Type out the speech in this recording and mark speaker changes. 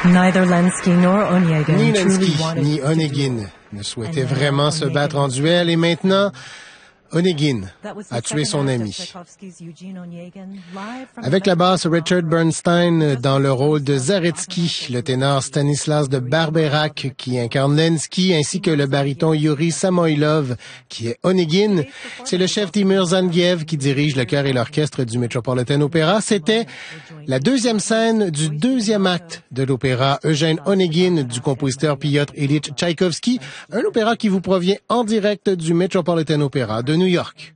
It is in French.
Speaker 1: Neither Lenski nor Onegin
Speaker 2: Ni
Speaker 1: truly
Speaker 2: Lenski
Speaker 1: wanted
Speaker 2: ni
Speaker 1: to
Speaker 2: Onegin ne souhaitaient vraiment se battre en duel et maintenant, Onegin a tué son ami. Avec la basse Richard Bernstein dans le rôle de Zaretsky, le ténor Stanislas de Barberac qui incarne Lenski, ainsi que le baryton Yuri Samoilov qui est Onegin, c'est le chef Timur Zangiev qui dirige le chœur et l'orchestre du Metropolitan Opera. C'était la deuxième scène du deuxième acte de l'opéra Eugène Onegin du compositeur Piotr Ilyich Tchaïkovski, un opéra qui vous provient en direct du Metropolitan Opera de New York.